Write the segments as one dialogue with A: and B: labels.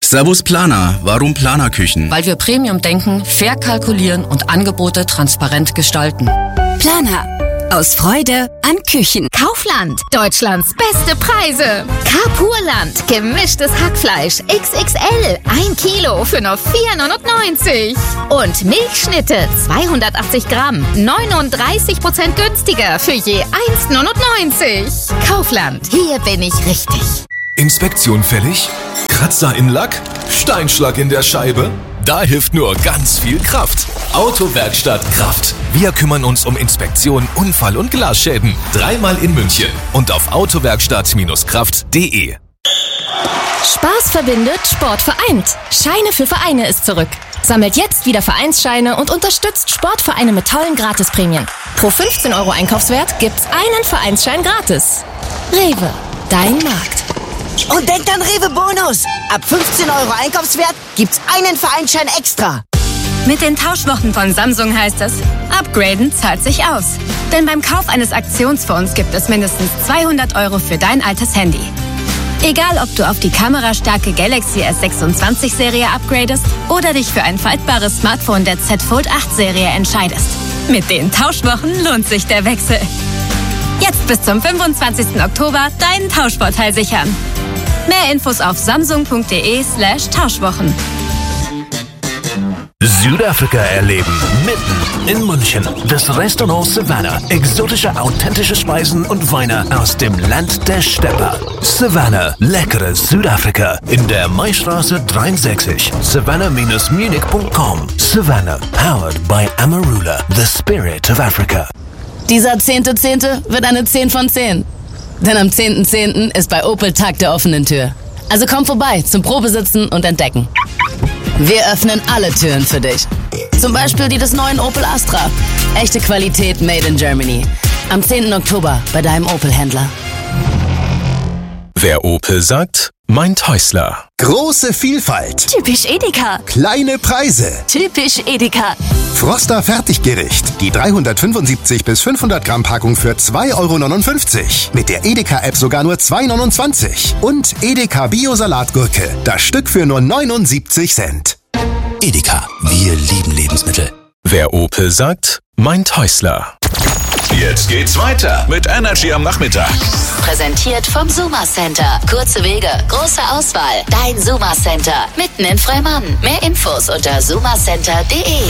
A: Servus Planer, warum Planerküchen?
B: Weil wir Premium denken, fair kalkulieren und Angebote transparent gestalten.
C: Planer. Aus Freude an Küchen.
D: Kaufland. Deutschlands beste Preise. Carpurland. Gemischtes Hackfleisch. XXL. 1 Kilo für nur 4,99 €. Und Milchschnitte. 280 Gramm. 39% günstiger für je 1,99 €. Kaufland. Hier bin ich richtig.
E: Inspektion fällig? Kratzer im Lack? Steinschlag in der Scheibe? Da hilft nur ganz viel Kraft. Autowerkstatt Kraft. Wir kümmern uns um Inspektion, Unfall- und Glasschäden. 3-mal in München und auf autowerkstatt-kraft.de.
F: Spaß verbindet, Sport vereint. Scheine für Vereine ist zurück. Sammelt jetzt wieder Vereinsscheine und unterstützt Sportvereine mit tollen Gratisprämien. Pro 15 € Einkaufswert gibt's einen Vereinsschein gratis. Rewe, dein Markt.
G: Und denkt an Rewe Bonus. Ab 15 € Einkaufswert gibt's einen Vereinsschein extra.
H: Mit den Tauschwochen von Samsung heißt es, upgraden zahlt sich aus. Denn beim Kauf eines Aktionsfonds gibt es mindestens 200 € für dein altes Handy. Egal, ob du auf die kamerastarke Galaxy S26-Serie upgradest oder dich für ein faltbares Smartphone der Z Fold 8-Serie entscheidest. Mit den Tauschwochen lohnt sich der Wechsel. Jetzt bis zum 25. Oktober deinen Tauschvorteil sichern. Mehr Infos auf samsung.de/Tauschwochen.
I: Südafrika erleben, mitten in München. Das Restaurant Savannah. Exotische, authentische Speisen und Weine aus dem Land der Stepper. Savannah, leckeres Südafrika. In der Maistraße 63. Savannah-munich.com. Savannah, powered by Amarula, the spirit of Africa.
J: Dieser 10.10. wird eine 10 von 10. Denn am 10.10. ist bei Opel Tag der offenen Tür. Also komm vorbei zum Probesitzen und Entdecken. Wir öffnen alle Türen für dich. Zum Beispiel die des neuen Opel Astra. Echte Qualität made in Germany. Am 10. Oktober bei deinem Opel-Händler.
E: Wer Opel sagt, meint Häusler.
K: Große Vielfalt.
F: Typisch Edeka.
K: Kleine Preise.
F: Typisch Edeka.
K: Froster Fertiggericht. Die 375 bis 500 Gramm Packung für 2,59 €. Mit der Edeka-App sogar nur 2,29 €. Und Edeka Bio-Salatgurke. Das Stück für nur 79 Cent.
L: Edeka. Wir lieben Lebensmittel.
E: Wer Opel sagt, meint Häusler.
M: Jetzt geht's weiter mit Energy am Nachmittag.
N: Präsentiert vom Suma Center. Kurze Wege, große Auswahl. Dein Suma Center. Mitten in Freimann. Mehr Infos unter sumacenter.de.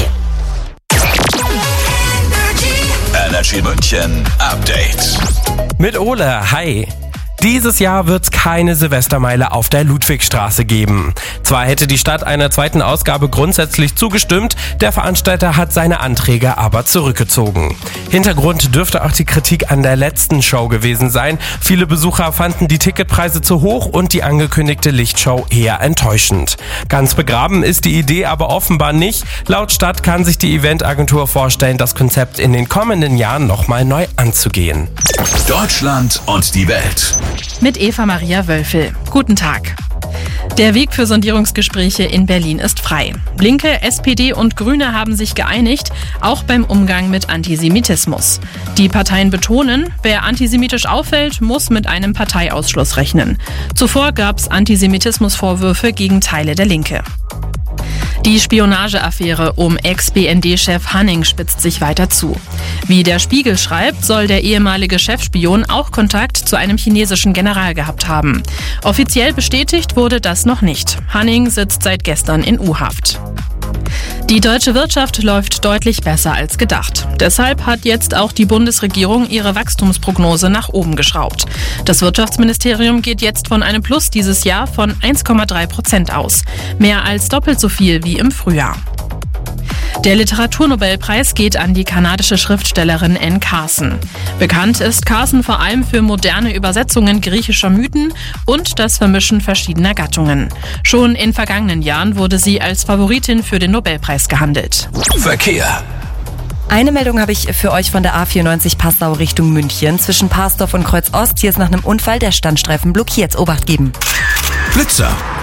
M: Energy München Update.
O: Mit Ole, hi. Dieses Jahr wird's keine Silvestermeile auf der Ludwigstraße geben. Zwar hätte die Stadt einer zweiten Ausgabe grundsätzlich zugestimmt, der Veranstalter hat seine Anträge aber zurückgezogen. Hintergrund dürfte auch die Kritik an der letzten Show gewesen sein. Viele Besucher fanden die Ticketpreise zu hoch und die angekündigte Lichtshow eher enttäuschend. Ganz begraben ist die Idee aber offenbar nicht. Laut Stadt kann sich die Eventagentur vorstellen, das Konzept in den kommenden Jahren nochmal neu anzugehen.
M: Deutschland und die Welt.
P: Mit Eva Maria Wölfel. Guten Tag. Der Weg für Sondierungsgespräche in Berlin ist frei. Linke, SPD und Grüne haben sich geeinigt, auch beim Umgang mit Antisemitismus. Die Parteien betonen, wer antisemitisch auffällt, muss mit einem Parteiausschluss rechnen. Zuvor gab es Antisemitismusvorwürfe gegen Teile der Linke. Die Spionageaffäre um Ex-BND-Chef Hanning spitzt sich weiter zu. Wie der Spiegel schreibt, soll der ehemalige Chefspion auch Kontakt zu einem chinesischen General gehabt haben. Offiziell bestätigt wurde das noch nicht. Hanning sitzt seit gestern in U-Haft. Die deutsche Wirtschaft läuft deutlich besser als gedacht. Deshalb hat jetzt auch die Bundesregierung ihre Wachstumsprognose nach oben geschraubt. Das Wirtschaftsministerium geht jetzt von einem Plus dieses Jahr von 1,3% aus. Mehr als doppelt so viel wie im Frühjahr. Der Literaturnobelpreis geht an die kanadische Schriftstellerin Anne Carson. Bekannt ist Carson vor allem für moderne Übersetzungen griechischer Mythen und das Vermischen verschiedener Gattungen. Schon in vergangenen Jahren wurde sie als Favoritin für den Nobelpreis gehandelt.
M: Verkehr.
Q: Eine Meldung habe ich für euch von der A94 Passau Richtung München. Zwischen Parsdorf und Kreuz Ost. Hier ist nach einem Unfall der Standstreifen blockiert. Obacht geben.
M: Blitzer.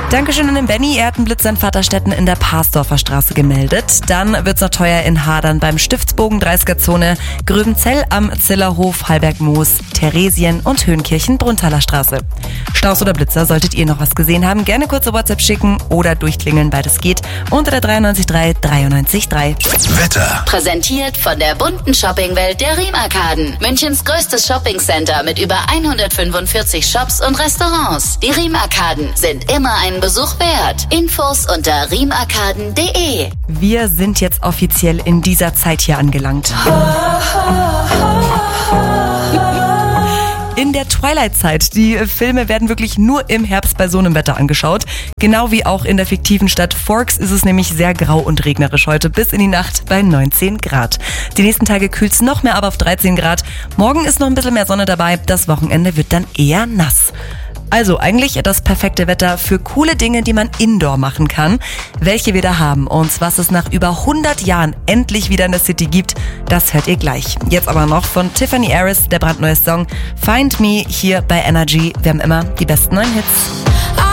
Q: Dankeschön an den Benny. Er hat einen Blitzer in Vaterstetten in der Parsdorfer Straße gemeldet. Dann wird's noch teuer in Hadern beim Stiftsbogen 30er-Zone, Gröbenzell am Zillerhof, Hallbergmoos, Theresien und Höhenkirchen, Bruntaler Straße. Staus oder Blitzer, solltet ihr noch was gesehen haben, gerne kurze WhatsApp schicken oder durchklingeln, beides geht, unter der 93.3 93.3.
M: Wetter.
N: Präsentiert von der bunten Shoppingwelt der Riem-Arkaden. Münchens größtes Shoppingcenter mit über 145 Shops und Restaurants. Die Riem-Arkaden sind immer einen Besuch wert. Infos unter riemarkaden.de.
Q: Wir sind jetzt offiziell in dieser Zeit hier angelangt. In der Twilight-Zeit. Die Filme werden wirklich nur im Herbst bei so einem Wetter angeschaut. Genau wie auch in der fiktiven Stadt Forks ist es nämlich sehr grau und regnerisch heute bis in die Nacht bei 19 Grad. Die nächsten Tage kühlt es noch mehr ab auf 13 Grad. Morgen ist noch ein bisschen mehr Sonne dabei. Das Wochenende wird dann eher nass. Also eigentlich das perfekte Wetter für coole Dinge, die man indoor machen kann. Welche wir da haben und was es nach über 100 Jahren endlich wieder in der City gibt, das hört ihr gleich. Jetzt aber noch von Tiffany Harris, der brandneue Song Find Me hier bei Energy. Wir haben immer die besten neuen Hits.